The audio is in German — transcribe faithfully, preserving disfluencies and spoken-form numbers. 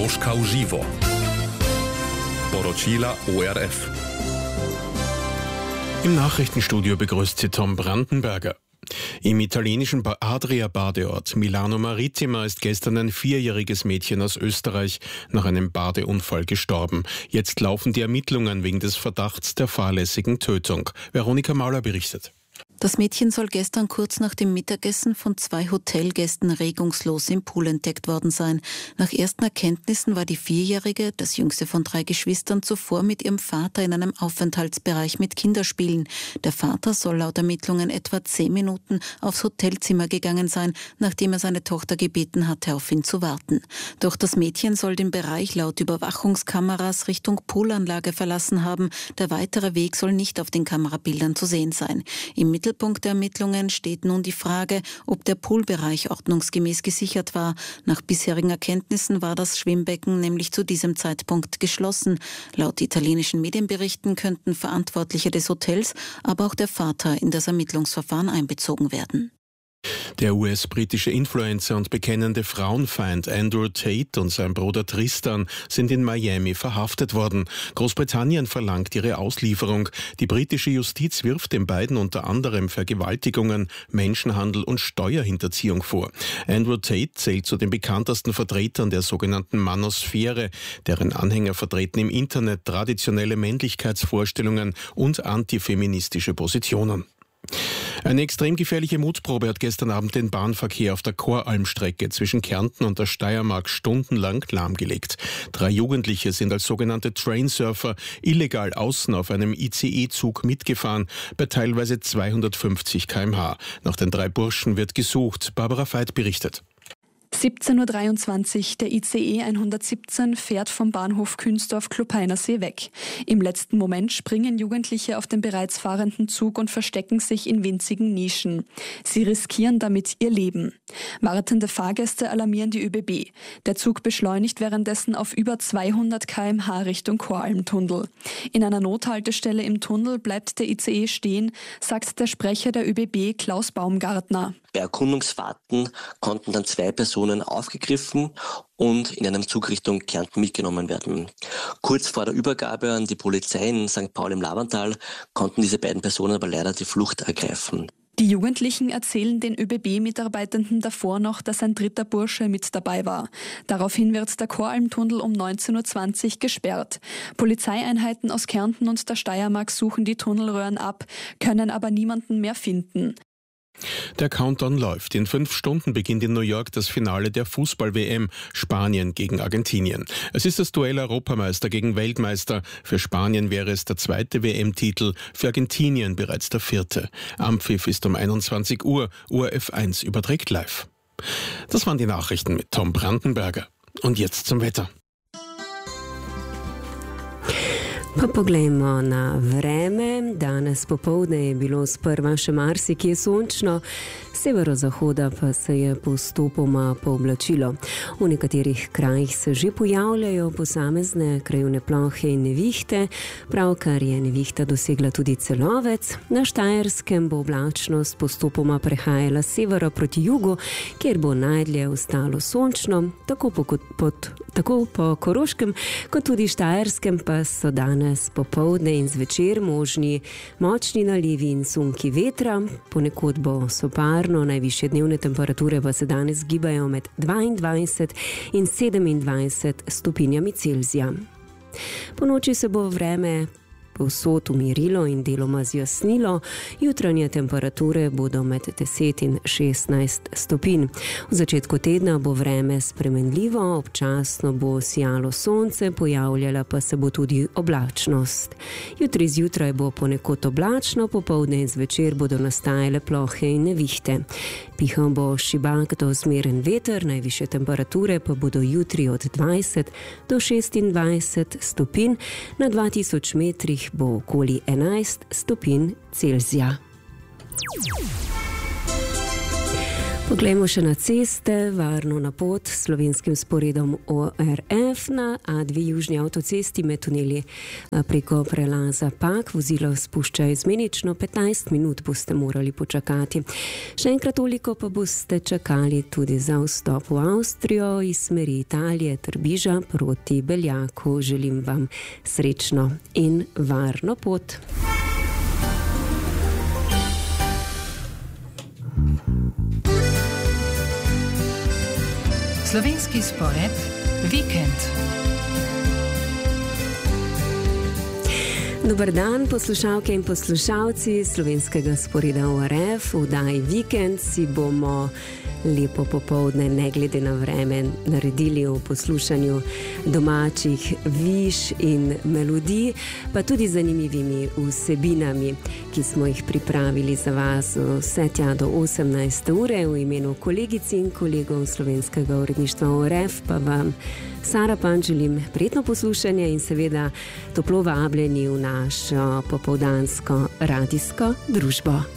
Moskau živo. Poročila O R F. Im Nachrichtenstudio begrüßt Sie Tom Brandenberger. Im italienischen Adria-Badeort Milano Marittima ist gestern ein vierjähriges Mädchen aus Österreich nach einem Badeunfall gestorben. Jetzt laufen die Ermittlungen wegen des Verdachts der fahrlässigen Tötung. Veronika Mauler berichtet. Das Mädchen soll gestern kurz nach dem Mittagessen von zwei Hotelgästen regungslos im Pool entdeckt worden sein. Nach ersten Erkenntnissen war die Vierjährige, das jüngste von drei Geschwistern, zuvor mit ihrem Vater in einem Aufenthaltsbereich mit Kinderspielen. Der Vater soll laut Ermittlungen etwa zehn Minuten aufs Hotelzimmer gegangen sein, nachdem er seine Tochter gebeten hatte, auf ihn zu warten. Doch das Mädchen soll den Bereich laut Überwachungskameras Richtung Poolanlage verlassen haben. Der weitere Weg soll nicht auf den Kamerabildern zu sehen sein. Im Mittelpunkt der Ermittlungen steht nun die Frage, ob der Poolbereich ordnungsgemäß gesichert war. Nach bisherigen Erkenntnissen war das Schwimmbecken nämlich zu diesem Zeitpunkt geschlossen. Laut italienischen Medienberichten könnten Verantwortliche des Hotels, aber auch der Vater in das Ermittlungsverfahren einbezogen werden. Der U S-britische Influencer und bekennende Frauenfeind Andrew Tate und sein Bruder Tristan sind in Miami verhaftet worden. Großbritannien verlangt ihre Auslieferung. Die britische Justiz wirft den beiden unter anderem Vergewaltigungen, Menschenhandel und Steuerhinterziehung vor. Andrew Tate zählt zu den bekanntesten Vertretern der sogenannten Manosphäre, deren Anhänger vertreten im Internet traditionelle Männlichkeitsvorstellungen und antifeministische Positionen. Eine extrem gefährliche Mutprobe hat gestern Abend den Bahnverkehr auf der Koralmstrecke zwischen Kärnten und der Steiermark stundenlang lahmgelegt. Drei Jugendliche sind als sogenannte Trainsurfer illegal außen auf einem I C E-Zug mitgefahren, bei teilweise zweihundertfünfzig Kilometer pro Stunde. Nach den drei Burschen wird gesucht. Barbara Veit berichtet. siebzehn Uhr dreiundzwanzig, der I C E hundertsiebzehn fährt vom Bahnhof Künzdorf-Klopeinersee weg. Im letzten Moment springen Jugendliche auf den bereits fahrenden Zug und verstecken sich in winzigen Nischen. Sie riskieren damit ihr Leben. Wartende Fahrgäste alarmieren die ÖBB. Der Zug beschleunigt währenddessen auf über zweihundert Kilometer pro Stunde Richtung Koralmtunnel. In einer Nothaltestelle im Tunnel bleibt der I C E stehen, sagt der Sprecher der ÖBB Klaus Baumgartner. Bei Erkundungsfahrten konnten dann zwei Personen aufgegriffen und in einem Zug Richtung Kärnten mitgenommen werden. Kurz vor der Übergabe an die Polizei in Sankt Paul im Lavantal konnten diese beiden Personen aber leider die Flucht ergreifen. Die Jugendlichen erzählen den ÖBB-Mitarbeitenden davor noch, dass ein dritter Bursche mit dabei war. Daraufhin wird der Koralmtunnel um neunzehn Uhr zwanzig gesperrt. Polizeieinheiten aus Kärnten und der Steiermark suchen die Tunnelröhren ab, können aber niemanden mehr finden. Der Countdown läuft. In fünf Stunden beginnt in New York das Finale der Fußball-W M, Spanien gegen Argentinien. Es ist das Duell Europameister gegen Weltmeister. Für Spanien wäre es der zweite W M-Titel, für Argentinien bereits der vierte. Anpfiff ist um einundzwanzig Uhr. O R F eins überträgt live. Das waren die Nachrichten mit Tom Brandenberger. Und jetzt zum Wetter. Pa poglejmo na vreme. Danes popoldne je bilo sprva še marsikje sončno, severozahoda pa se je postopoma pooblačilo. V nekaterih krajih se že pojavljajo posamezne krajevne plohe in nevihte, pravkar je nevihta dosegla tudi Celovec. Na Štajerskem bo oblačnost postopoma prehajala s severa proti jugu, kjer bo najdlje ostalo sončno, tako po, pod, tako po Koroškem kot tudi Štajerskem pa so danes popoldne in zvečer možni močni nalivi in sunki vetra. Ponekod bo soparno, najvišje dnevne temperature pa se danes gibajo med dvaindvajset in sedemindvajset stopinjami Celzija. Po noči se bo vreme povsod umirilo in deloma zjasnilo. Jutranje temperature bodo med deset in šestnajst stopinj. V začetku tedna bo vreme spremenljivo, občasno bo sijalo sonce, pojavljala pa se bo tudi oblačnost. Jutri zjutraj bo ponekod oblačno, popoldne in zvečer bodo nastajale plohe in nevihte. Pihal bo šibak do zmeren veter, najvišje temperature pa bodo jutri od dvajset do šestindvajset stopinj, na dva tisoč metrih bo okoli enajst stopinj Celzija. Poglejmo še na ceste, varno na pot s slovenskim sporedom O R F na A dve južni avtocesti med tuneli preko prelaza Pag. Vozilo spušča izmenično, petnajst minut boste morali počakati. Še enkrat toliko pa boste čakali tudi za vstop v Avstrijo iz smeri Italije, Trbiža proti Beljaku. Želim vam srečno in varno pot. Slovenski spored Vikend. Dober dan, poslušalke in poslušalci slovenskega sporeda O R F. V oddaji Vikend si bomo lepo popoldne, ne glede na vreme, naredili v poslušanju domačih viš in melodij, pa tudi zanimivimi vsebinami, ki smo jih pripravili za vas vse tja do osemnajste ure. V imenu kolegici in kolegov slovenskega uredništva O R F pa vam Sara Pan želim prijetno poslušanje in seveda toplo vabljeni v našo popoldansko radijsko družbo.